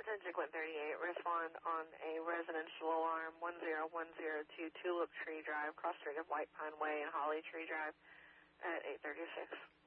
10 38, respond on a residential alarm 10102 Tulip Tree Drive, cross street of White Pine Way and Holly Tree Drive at 8:36.